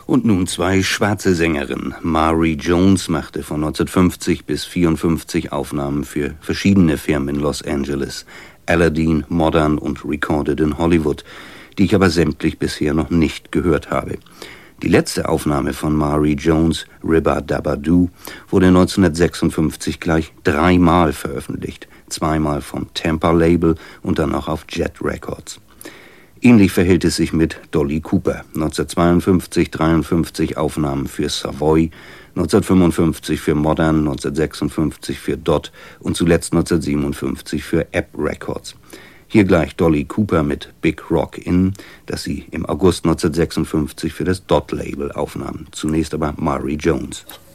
Und nun zwei schwarze Sängerinnen. Mari Jones machte von 1950 bis 1954 Aufnahmen für verschiedene Firmen in Los Angeles. Aladdin, Modern und Recorded in Hollywood, die ich aber sämtlich bisher noch nicht gehört habe. Die letzte Aufnahme von Mari Jones, Ribba Dabba Doo, wurde 1956 gleich 3-mal veröffentlicht. 2-mal vom Tampa-Label und dann auch auf Jet Records. Ähnlich verhält es sich mit Dolly Cooper. 1952, 1953 Aufnahmen für Savoy, 1955 für Modern, 1956 für Dot und zuletzt 1957 für App Records. Hier gleich Dolly Cooper mit Big Rock Inn, das sie im August 1956 für das Dot-Label aufnahm. Zunächst aber Mari Jones.